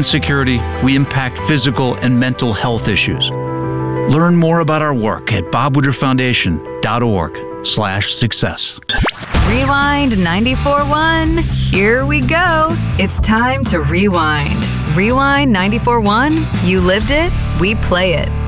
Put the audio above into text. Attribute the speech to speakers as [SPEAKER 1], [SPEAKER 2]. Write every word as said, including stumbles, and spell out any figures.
[SPEAKER 1] insecurity, we impact physical and mental health issues. Learn more about our work at bob woodruff foundation dot org slash success.
[SPEAKER 2] Rewind ninety-four point one. Here we go. It's time to rewind. Rewind ninety-four point one. You lived it, we play it.